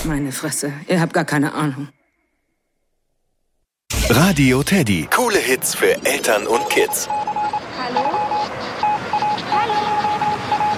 Meine Fresse, ihr habt gar keine Ahnung. Radio Teddy. Coole Hits für Eltern und Kids.